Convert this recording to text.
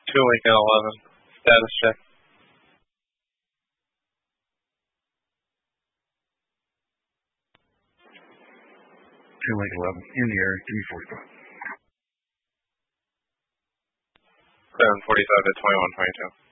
2 Lincoln 11. Status check. 2 Lincoln 11. In the air. Give me 45. 7:45 to 21:22.